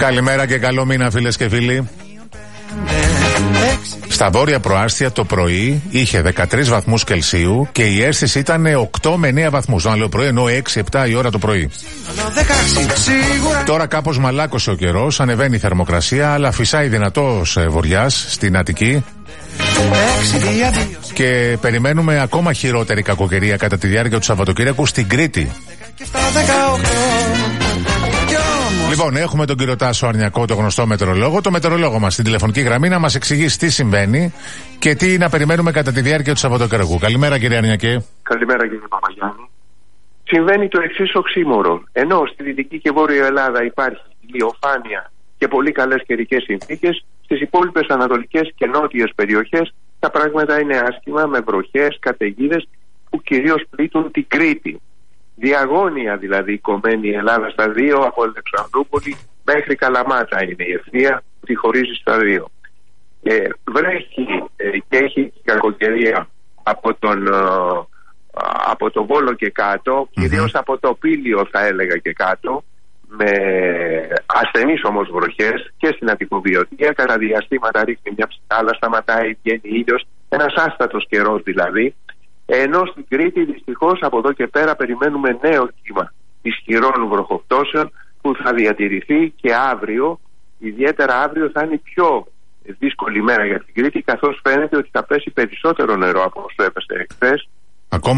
Καλημέρα και καλό μήνα, φίλες και φίλοι. Στα βόρεια προάστια το πρωί είχε 13 βαθμούς Κελσίου και η αίσθηση ήταν 8 με 9 βαθμούς. Να λέω πρωί, ενώ 6-7 η ώρα το πρωί. Τώρα κάπως μαλάκωσε ο καιρός, ανεβαίνει η θερμοκρασία, αλλά φυσάει δυνατός βοριάς στην Αττική. Και περιμένουμε ακόμα χειρότερη κακοκαιρία κατά τη διάρκεια του Σαββατοκύριακου στην Κρήτη. Λοιπόν, έχουμε τον κύριο Τάσο Αρνιακό, το γνωστό μετεωρολόγο, το μετεωρολόγο μας στην τηλεφωνική γραμμή, να μας εξηγήσει τι συμβαίνει και τι να περιμένουμε κατά τη διάρκεια του Σαββατοκύριακου. Καλημέρα, κύριε Αρνιακέ. Καλημέρα, κύριε Παπαγιάννη. Συμβαίνει το εξής οξύμορο. Ενώ στη Δυτική και Βόρεια Ελλάδα υπάρχει ηλιοφάνεια και πολύ καλές καιρικές συνθήκες, στις υπόλοιπες ανατολικές και νότιες περιοχές τα πράγματα είναι άσχημα, με βροχές, καταιγίδες που κυρίως πλήττουν την Κρήτη. Διαγώνια δηλαδή κομμένη η Ελλάδα στα δύο, από Αλεξανδρούπολη μέχρι Καλαμάτα είναι η ευθεία που τη χωρίζει στα δύο. Βρέχει και έχει κακοκαιρία από τον Βόλο και κάτω, κυρίως από το Πήλιο θα έλεγα και κάτω, με ασθενείς όμως βροχές και στην Αττικοβιωτία. Κατά διαστήματα ρίχνει μια ψυχάλα, σταματάει, βγαίνει ήλιος, ένας άστατος καιρός δηλαδή. Ενώ στην Κρήτη δυστυχώς από εδώ και πέρα περιμένουμε νέο κύμα ισχυρών βροχοπτώσεων που θα διατηρηθεί και αύριο. Ιδιαίτερα αύριο θα είναι η πιο δύσκολη μέρα για την Κρήτη, καθώς φαίνεται ότι θα πέσει περισσότερο νερό από όσο έπεσε εχθές.